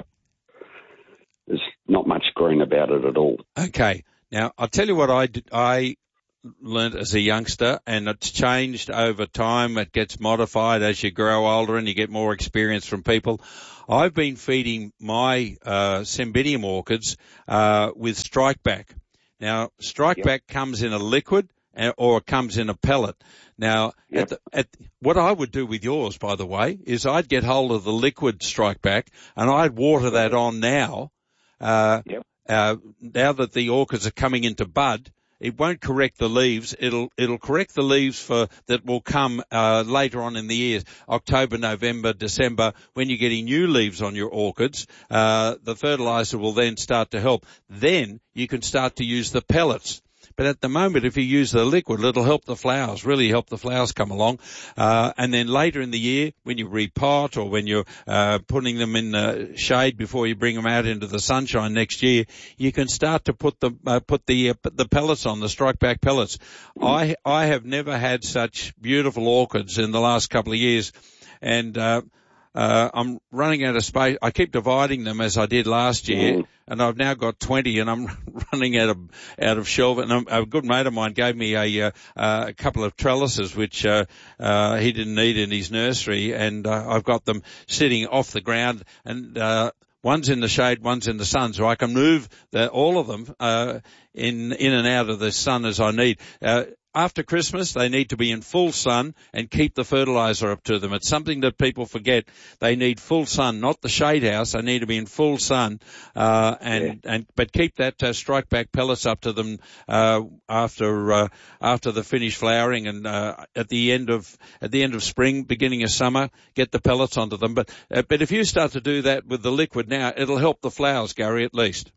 There's not much green about it at all. Okay. Now, I'll tell you what I did. I learnt as a youngster, and it's changed over time. It gets modified as you grow older and you get more experience from people. I've been feeding my uh, Cymbidium orchids uh, with Strikeback. Now, Strikeback yep. comes in a liquid or it comes in a pellet. Now, yep. at the, at, what I would do with yours, by the way, is I'd get hold of the liquid Strikeback and I'd water that on now. Uh, yep. uh, now that the orchids are coming into bud, it won't correct the leaves. It'll it'll correct the leaves for that will come uh, later on in the year, October, November, December, when you're getting new leaves on your orchids. Uh, the fertilizer will then start to help. Then you can start to use the pellets. But at the moment, if you use the liquid, it'll help the flowers, really help the flowers come along. Uh, and then later in the year, when you repot or when you're uh, putting them in the shade before you bring them out into the sunshine next year, you can start to put the uh, put the uh, the pellets on, the Strikeback pellets. I I have never had such beautiful orchids in the last couple of years, and uh, uh, I'm running out of space. I keep dividing them as I did last year. Mm. And I've now got twenty, and I'm running out of out of shelf. And a good mate of mine gave me a, uh, a couple of trellises, which uh, uh, he didn't need in his nursery, and uh, I've got them sitting off the ground, and uh, one's in the shade, one's in the sun, so I can move the, all of them uh, in in and out of the sun as I need. Uh, After Christmas, they need to be in full sun and keep the fertilizer up to them. It's something that people forget. They need full sun, not the shade house. They need to be in full sun, uh, and, yeah. and, but keep that, uh, Strikeback pellets up to them, uh, after, uh, after the finished flowering and, uh, at the end of, at the end of spring, beginning of summer, get the pellets onto them. But, uh, but if you start to do that with the liquid now, it'll help the flowers, Gary, at least.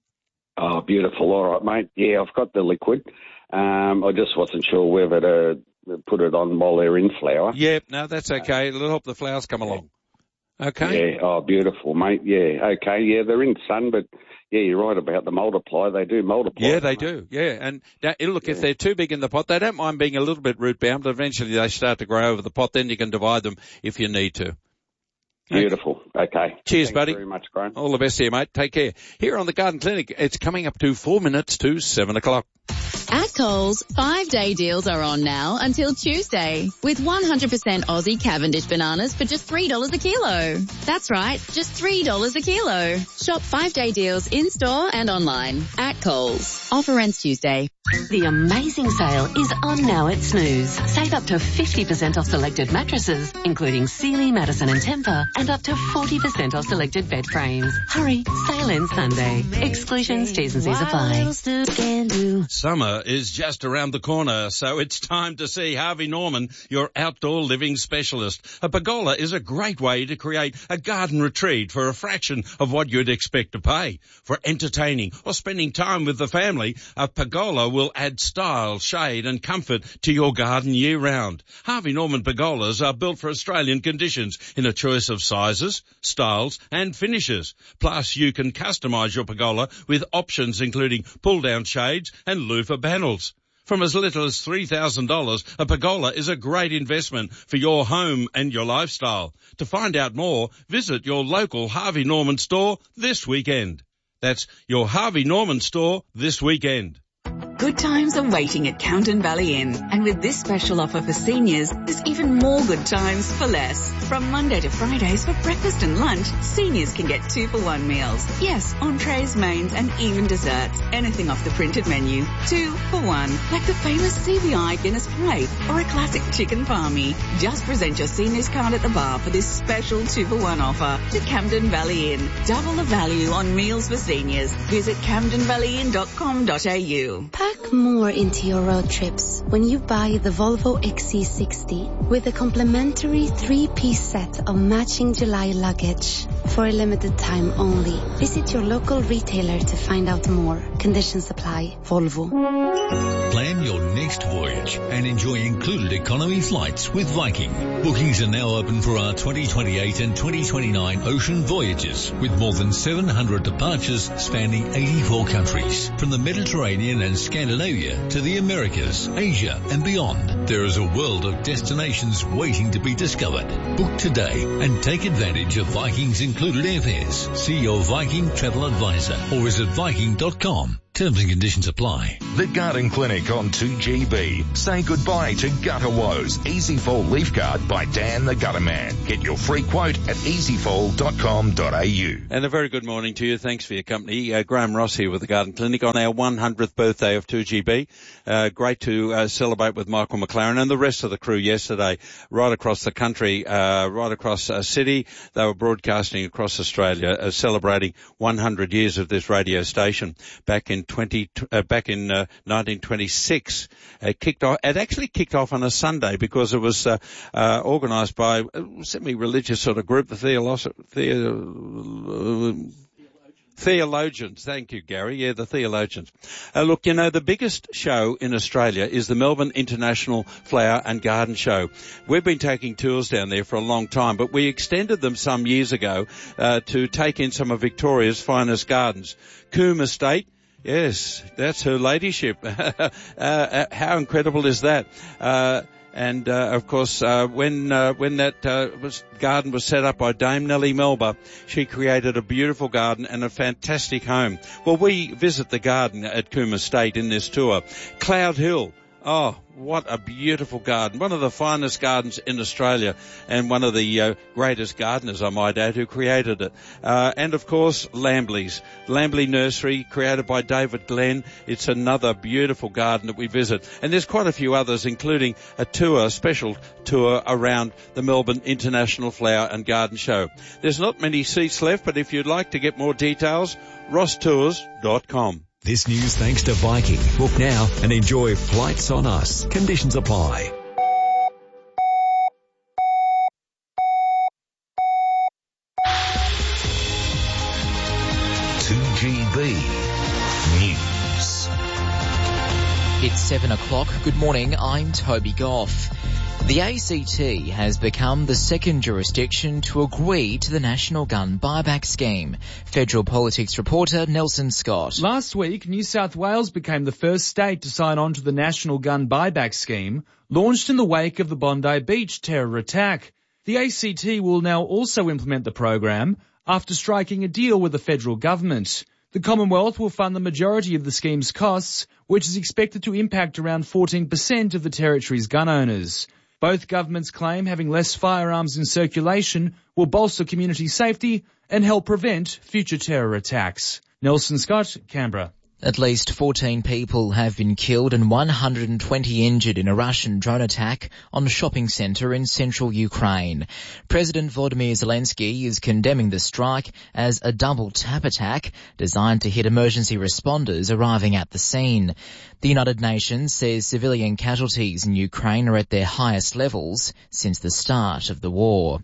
Oh, beautiful. All right, mate. Yeah, I've got the liquid. Um, I just wasn't sure whether to put it on while they're in flower. Yeah, no, that's okay. It'll help the flowers come along. Okay. Yeah, oh, beautiful, mate. Yeah, okay. Yeah, they're in sun, but yeah, you're right about the multiply. They do multiply. Yeah, they do. Yeah, and now, look, yeah. if they're too big in the pot, they don't mind being a little bit root bound, but eventually they start to grow over the pot. Then you can divide them if you need to. Beautiful. Okay. Cheers, Thanks buddy. very much, Graham. All the best here, mate. Take care. Here on the Garden Clinic, it's coming up to four minutes to seven o'clock. At Coles, five-day deals are on now until Tuesday with one hundred percent Aussie Cavendish bananas for just three dollars a kilo. That's right, just three dollars a kilo. Shop five-day deals in-store and online at Coles. Offer ends Tuesday. The amazing sale is on now at Snooze. Save up to fifty percent off selected mattresses, including Sealy, Madison and Tempur, and up to forty percent off selected bed frames. Hurry, sale ends Sunday. Exclusions, T's and C's apply. Summer is just around the corner, so it's time to see Harvey Norman, your outdoor living specialist. A pergola is a great way to create a garden retreat for a fraction of what you'd expect to pay. For entertaining or spending time with the family, a pergola will add style, shade and comfort to your garden year-round. Harvey Norman pergolas are built for Australian conditions in a choice of sizes, styles and finishes. Plus, you can customise your pergola with options including pull-down shades and loofah panels. From as little as three thousand dollars, a pergola is a great investment for your home and your lifestyle. To find out more, visit your local Harvey Norman store this weekend. That's your Harvey Norman store this weekend. Good times are waiting at Camden Valley Inn, and with this special offer for seniors, there's even more good times for less. From Monday to Fridays for breakfast and lunch, seniors can get two for one meals. Yes, entrees, mains and even desserts. Anything off the printed menu. Two for one. Like the famous C B I Guinness Plate or a classic chicken palmy. Just present your seniors card at the bar for this special two for one offer to Camden Valley Inn. Double the value on meals for seniors. Visit camden valley inn dot com dot a u. Pack more into your road trips when you buy the Volvo X C sixty with a complimentary three-piece set of matching July luggage for a limited time only. Visit your local retailer to find out more. Conditions apply. Volvo. Plan your next voyage and enjoy included economy flights with Viking. Bookings are now open for our twenty twenty-eight and twenty twenty-nine ocean voyages with more than seven hundred departures spanning eighty-four countries. From the Mediterranean and Scandinavia to the Americas, Asia and beyond, there is a world of destinations waiting to be discovered. Book today and take advantage of Viking's included airfares. See your Viking travel advisor or visit viking dot com. Terms and conditions apply. The Garden Clinic on two G B. Say goodbye to gutter woes. Easy Fall Leaf Guard by Dan the Gutter Man. Get your free quote at easy fall dot com dot a u. And a very good morning to you. Thanks for your company. Uh, Graham Ross here with the Garden Clinic on our one hundredth birthday of two G B. Uh, great to uh, celebrate with Michael McLaren and the rest of the crew yesterday, right across the country, uh, right across a uh, city. They were broadcasting across Australia, uh, celebrating one hundred years of this radio station back in twenty uh, back in uh, nineteen twenty-six. It kicked off. It actually kicked off on a Sunday because it was uh, uh, organised by a semi-religious sort of group, the Theolos- the Theologians. Thank you, Gary. Yeah, the Theologians. Uh, look, you know, the biggest show in Australia is the Melbourne International Flower and Garden Show. We've been taking tours down there for a long time, but we extended them some years ago uh, to take in some of Victoria's finest gardens. Coombe Estate. Yes, that's her ladyship. uh, how incredible is that? Uh, and, uh, of course, uh, when, uh, when that, uh, was, garden was set up by Dame Nellie Melba, she created a beautiful garden and a fantastic home. Well, we visit the garden at Coombe Estate in this tour. Cloud Hill. Oh, what a beautiful garden. One of the finest gardens in Australia and one of the uh, greatest gardeners, I might add, who created it. Uh, and, of course, Lambley's. Lambley Nursery, created by David Glenn. It's another beautiful garden that we visit. And there's quite a few others, including a tour, a special tour around the Melbourne International Flower and Garden Show. There's not many seats left, but if you'd like to get more details, ross tours dot com. This news thanks to Viking. Book now and enjoy flights on us. Conditions apply. two G B News. It's seven o'clock. Good morning. I'm Toby Goff. The A C T has become the second jurisdiction to agree to the National Gun Buyback Scheme. Federal Politics reporter Nelson Scott. Last week, New South Wales became the first state to sign on to the National Gun Buyback Scheme, launched in the wake of the Bondi Beach terror attack. The A C T will now also implement the program after striking a deal with the federal government. The Commonwealth will fund the majority of the scheme's costs, which is expected to impact around fourteen percent of the territory's gun owners. Both governments claim having less firearms in circulation will bolster community safety and help prevent future terror attacks. Nelson Scott, Canberra. At least fourteen people have been killed and one hundred twenty injured in a Russian drone attack on a shopping centre in central Ukraine. President Volodymyr Zelensky is condemning the strike as a double-tap attack designed to hit emergency responders arriving at the scene. The United Nations says civilian casualties in Ukraine are at their highest levels since the start of the war.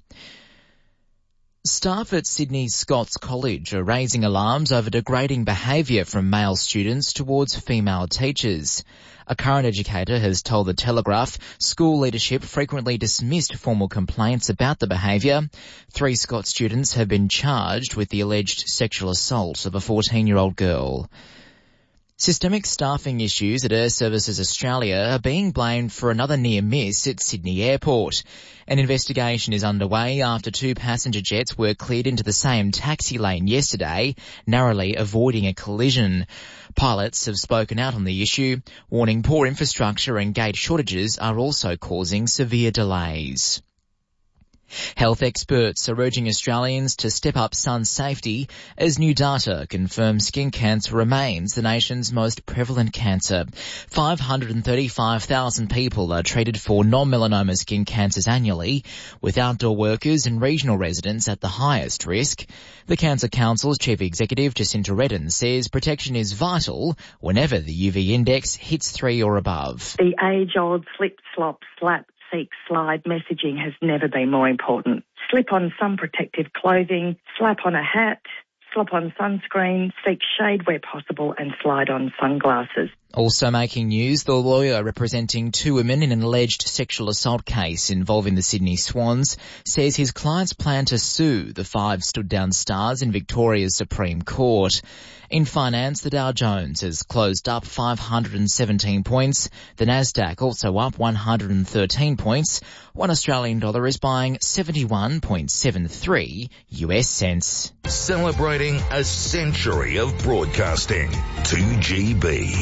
Staff at Sydney's Scots College are raising alarms over degrading behaviour from male students towards female teachers. A current educator has told The Telegraph school leadership frequently dismissed formal complaints about the behaviour. Three Scots students have been charged with the alleged sexual assault of a fourteen-year-old girl. Systemic staffing issues at Air Services Australia are being blamed for another near miss at Sydney Airport. An investigation is underway after two passenger jets were cleared into the same taxi lane yesterday, narrowly avoiding a collision. Pilots have spoken out on the issue, warning poor infrastructure and gate shortages are also causing severe delays. Health experts are urging Australians to step up sun safety as new data confirms skin cancer remains the nation's most prevalent cancer. five hundred thirty-five thousand people are treated for non-melanoma skin cancers annually, with outdoor workers and regional residents at the highest risk. The Cancer Council's Chief Executive Jacinta Redden says protection is vital whenever the U V index hits three or above. The age-old slip, slop, slap, seek, slide messaging has never been more important. Slip on some protective clothing, slap on a hat, slop on sunscreen, seek shade where possible and slide on sunglasses. Also making news, the lawyer representing two women in an alleged sexual assault case involving the Sydney Swans says his clients plan to sue the five stood-down stars in Victoria's Supreme Court. In finance, the Dow Jones has closed up five hundred seventeen points. The Nasdaq also up one hundred thirteen points. One Australian dollar is buying seventy-one point seven three U S cents. Celebrating a century of broadcasting. two G B.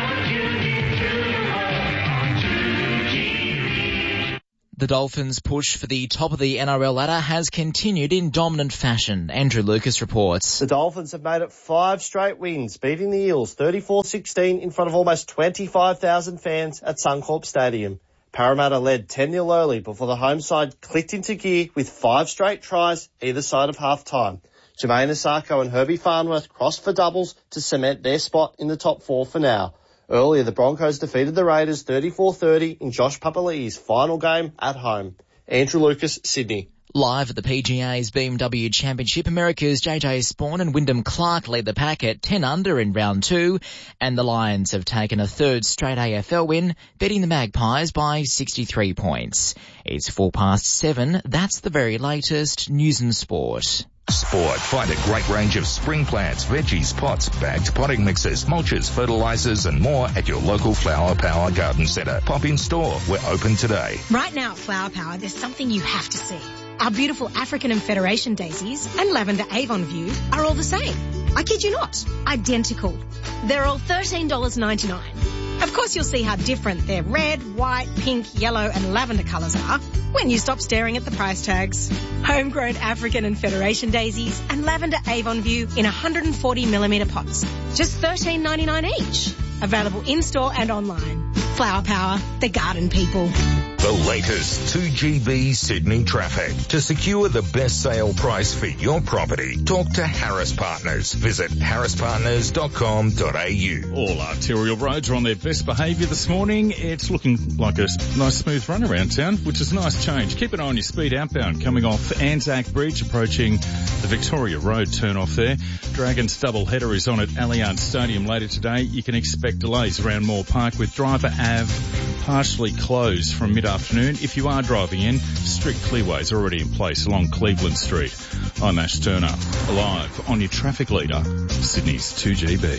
The Dolphins' push for the top of the N R L ladder has continued in dominant fashion. Andrew Lucas reports. The Dolphins have made it five straight wins, beating the Eels thirty-four sixteen in front of almost twenty-five thousand fans at Suncorp Stadium. Parramatta led ten nil early before the home side clicked into gear with five straight tries either side of half-time. Jermaine Asako and Herbie Farnworth crossed for doubles to cement their spot in the top four for now. Earlier, the Broncos defeated the Raiders thirty-four thirty in Josh Papali'i's final game at home. Andrew Lucas, Sydney. Live at the P G A's B M W Championship, America's J J Spawn and Wyndham Clark lead the pack at ten under in round two, and the Lions have taken a third straight A F L win, beating the Magpies by sixty-three points. It's four past seven. That's the very latest news and sport. Sport. Find a great range of spring plants, veggies, pots, bagged potting mixes, mulches, fertilisers and more at your local Flower Power Garden Centre. Pop in store. We're open today. Right now at Flower Power, there's something you have to see. Our beautiful African and Federation daisies and lavender Avon View are all the same. I kid you not. Identical. They're all thirteen dollars ninety-nine. Of course you'll see how different their red, white, pink, yellow and lavender colours are when you stop staring at the price tags. Homegrown African and Federation daisies and lavender Avon View in one hundred forty millimetre pots. Just thirteen ninety-nine each. Available in-store and online. Flower Power, the garden people. The latest two G B Sydney traffic. To secure the best sale price for your property, talk to Harris Partners. Visit harris partners dot com dot a u. All arterial roads are on their best behaviour this morning. It's looking like a nice smooth run around town, which is a nice change. Keep an eye on your speed outbound coming off Anzac Bridge, approaching the Victoria Road turn off there. Dragons double header is on at Allianz Stadium later today. You can expect delays around Moore Park with Driver Ave partially closed from mid-afternoon. If you are driving in, strict clearways are already in place along Cleveland Street. I'm Ash Turner, live on your traffic leader, Sydney's two G B.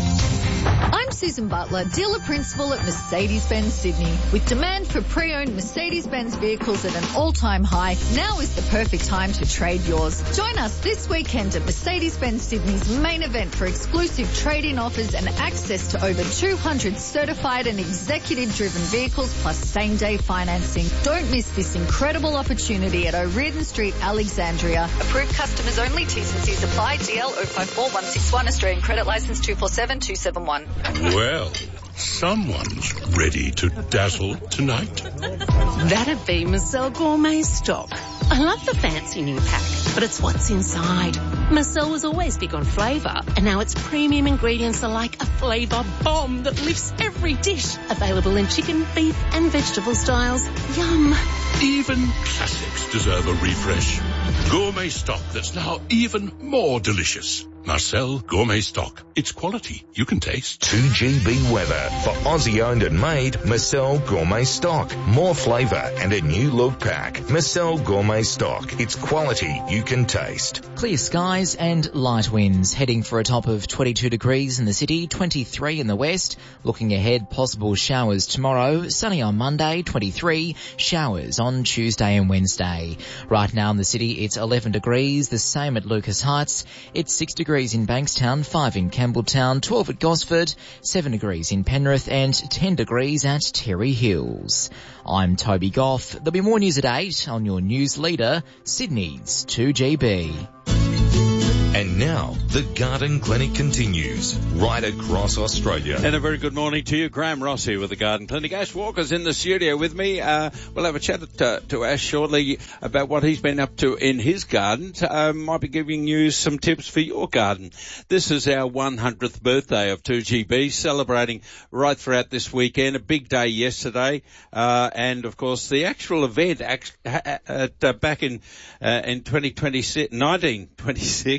I'm Susan Butler, dealer principal at Mercedes-Benz Sydney. With demand for pre-owned Mercedes-Benz vehicles at an all-time high, now is the perfect time to trade yours. Join us this weekend at Mercedes-Benz Sydney's main event for exclusive trade-in offers and access to over two hundred certified and executive-driven vehicles plus same-day financing. Don't miss this incredible opportunity at O'Riordan Street, Alexandria. Approved customers only. T's and C's apply. D L zero five four one six one, Australian credit license two four seven two seven one. Well, someone's ready to dazzle tonight. That'd be Marcel Gourmet Stock. I love the fancy new pack, but it's what's inside. Marcel was always big on flavour, and now its premium ingredients are like a flavour bomb that lifts every dish. Available in chicken, beef and vegetable styles. Yum. Even classics deserve a refresh. Gourmet Stock that's now even more delicious. Marcel Gourmet Stock. It's quality you can taste. two G B weather for Aussie owned and made Marcel Gourmet Stock. More flavour and a new look pack. Marcel Gourmet Stock. It's quality you can taste. Clear skies and light winds, heading for a top of twenty-two degrees in the city, twenty-three in the west. Looking ahead, possible showers tomorrow, sunny on Monday, twenty-three, showers on Tuesday and Wednesday. Right now in the city, it's eleven degrees, the same at Lucas Heights. It's six degrees in Bankstown, five in Campbelltown, twelve at Gosford, seven degrees in Penrith and ten degrees at Terry Hills. I'm Toby Goff. There'll be more news at eight on your news leader, Sydney's two G B. And now, the Garden Clinic continues right across Australia. And a very good morning to you. Graham Ross here with the Garden Clinic. Ash Walker's in the studio with me. Uh, we'll have a chat to, to Ash shortly about what he's been up to in his garden. Uh, might be giving you some tips for your garden. This is our one hundredth birthday of two G B, celebrating right throughout this weekend. A big day yesterday. Uh, and, of course, the actual event at, uh, back in uh, in twenty twenty-six, nineteen twenty-six, I've got it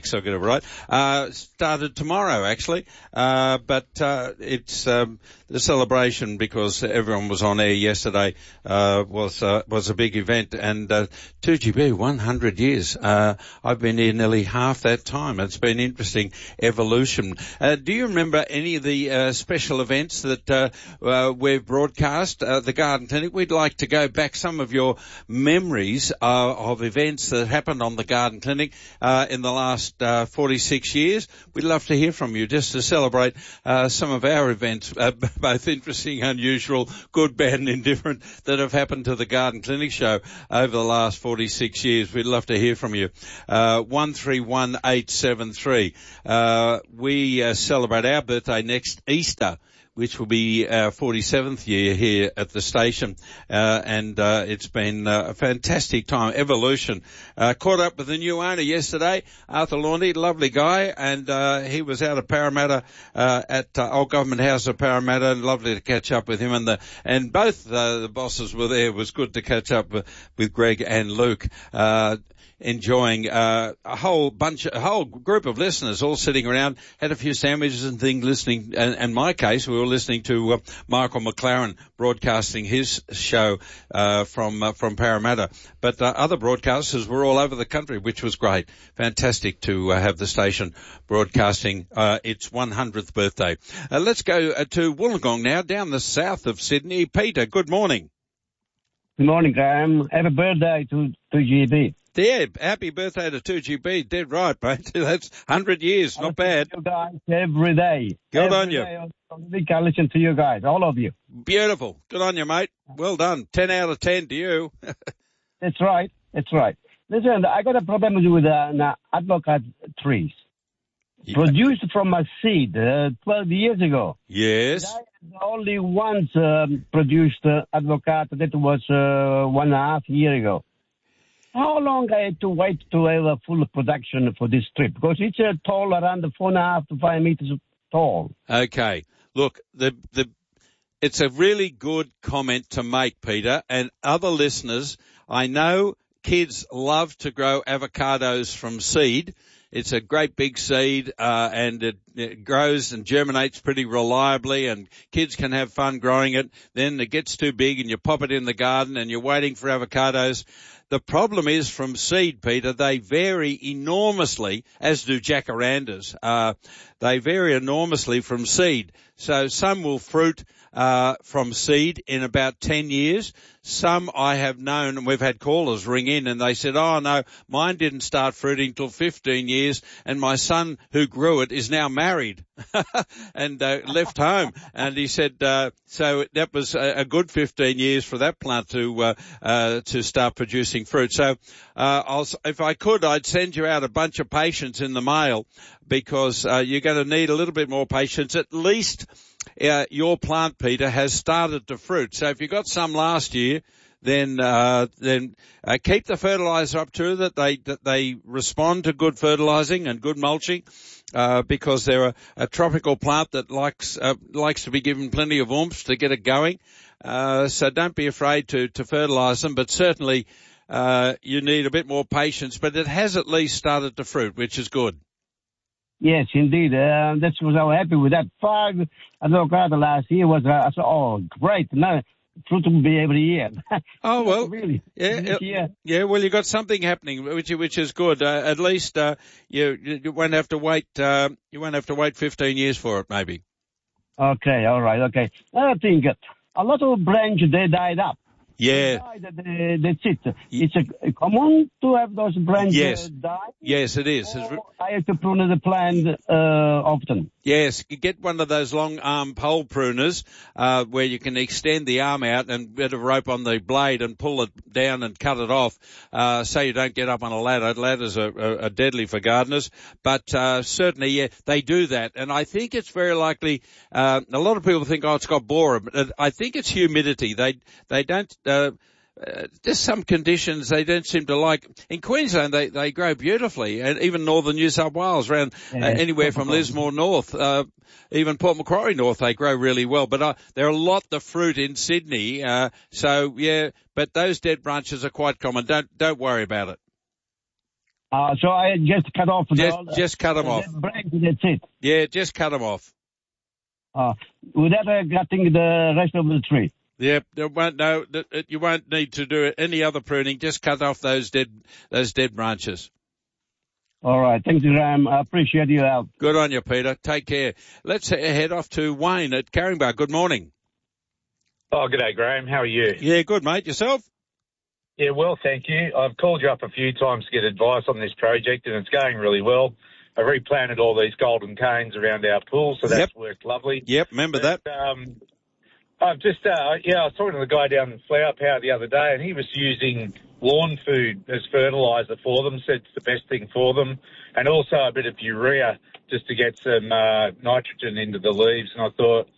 right. Uh, started tomorrow, actually. Uh, but, uh, it's, um, the celebration, because everyone was on air yesterday, uh, was, uh, was a big event. And, uh, two G B, one hundred years. Uh, I've been here nearly half that time. It's been interesting evolution. Uh, do you remember any of the, uh, special events that, uh, uh we've broadcast? Uh, the Garden Clinic. We'd like to go back some of your memories, uh, of events that happened on the Garden Clinic, uh, in the last, uh, forty-six years. We'd love to hear from you just to celebrate, uh, some of our events, uh, both interesting, unusual, good, bad and indifferent, that have happened to the Garden Clinic show over the last forty-six years. We'd love to hear from you. Uh, one three one eight seven three. Uh, we uh, celebrate our birthday next Easter, which will be our forty-seventh year here at the station. Uh, and, uh, it's been uh, a fantastic time. Evolution. Uh, caught up with the new owner yesterday, Arthur Laundy, lovely guy, and, uh, he was out of Parramatta, uh, at, uh, Old Government House of Parramatta, and lovely to catch up with him, and the, and both, uh, the bosses were there. It was good to catch up with, with Greg and Luke. Uh, enjoying uh, a whole bunch, a whole group of listeners all sitting around, had a few sandwiches and things listening. And in my case, we were listening to uh, Michael McLaren broadcasting his show uh, from uh, from Parramatta. But uh, other broadcasters were all over the country, which was great. Fantastic to uh, have the station broadcasting uh, its one hundredth birthday. Uh, let's go uh, to Wollongong now, down the south of Sydney. Peter, good morning. Good morning, Graham. Happy birthday to two G B. Yeah, happy birthday to two G B. Dead right, mate. That's one hundred years. Not bad. You guys every day. Good every on you. Day on the week I listen to you guys, all of you. Beautiful. Good on you, mate. Well done. ten out of ten to you. That's right. That's right. Listen, I got a problem with uh, an advocate trees. Yeah. Produced from a seed uh, twelve years ago. Yes. I only once um, produced uh, advocate. That was uh, one and a half year ago. How long I had to wait to have a full production for this trip? Because it's uh, tall, around four and a half to five meters tall. Okay. Look, the the it's a really good comment to make, Peter, and other listeners. I know kids love to grow avocados from seed. It's a great big seed, uh, and it, it grows and germinates pretty reliably, and kids can have fun growing it. Then it gets too big and you pop it in the garden and you're waiting for avocados. The problem is from seed, Peter, they vary enormously, as do jacarandas. Uh, they vary enormously from seed. So some will fruit uh, from seed in about ten years. Some I have known, and we've had callers ring in and they said, oh no, mine didn't start fruiting till fifteen years, and my son who grew it is now married and uh, left home. And he said, uh, so that was a, a good fifteen years for that plant to uh, uh, to start producing fruit. So uh, I'll, if I could, I'd send you out a bunch of patience in the mail, because uh, you're going to need a little bit more patience. At least uh, your plant, Peter, has started to fruit. So if you got some last year, then uh, then uh, keep the fertilizer up to that they that they respond to good fertilizing and good mulching, uh, because they're a, a tropical plant that likes uh, likes to be given plenty of oomph to get it going. Uh, so don't be afraid to to fertilize them, but certainly uh, you need a bit more patience. But it has at least started to fruit, which is good. Yes, indeed. Uh, that's was I was happy with that. Five avocado last year was uh, I said, oh great. No, fruit will be every year. Oh well, really? Yeah, yeah. Yeah. Well, you got something happening, which which is good. Uh, at least uh, you you won't have to wait. Uh, you won't have to wait fifteen years for it, maybe. Okay. All right. Okay. Another thing, a lot of branches they died up. Yeah. They, that's it. It's a, common to have those branches yes. die. Yes, it is. Or I have to prune the plant uh, often. Yes, you get one of those long arm pole pruners uh, where you can extend the arm out and bit of rope on the blade and pull it down and cut it off, uh, so you don't get up on a ladder. Ladders are, are, are deadly for gardeners, but uh, certainly, yeah, they do that. And I think it's very likely. Uh, a lot of people think, oh, it's got borer, but I think it's humidity. They they don't. Uh, Uh, just some conditions they don't seem to like. In Queensland, they, they grow beautifully, and even northern New South Wales, around yeah, uh, anywhere from Lismore north, uh, even Port Macquarie north, they grow really well. But uh, there are a lot of fruit in Sydney, uh, so yeah. But those dead branches are quite common. Don't don't worry about it. Uh, so I just cut off Just, the, just cut them off. Break, that's it. Yeah, just cut them off. Uh, without uh, cutting the rest of the tree. Yep, there won't, no, you won't need to do any other pruning. Just cut off those dead, those dead branches. All right. Thank you, Graham. I appreciate your help. Good on you, Peter. Take care. Let's head off to Wayne at Caringbah. Good morning. Oh, g'day, Graham. How are you? Yeah, good, mate. Yourself? Yeah, well, thank you. I've called you up a few times to get advice on this project, and it's going really well. I replanted all these golden canes around our pool, so that's yep. worked lovely. Yep, remember but, that. Um, I've just, uh, yeah, I was talking to the guy down in Flower Power the other day, and he was using lawn food as fertiliser for them, said it's the best thing for them, and also a bit of urea just to get some uh, nitrogen into the leaves. And I thought,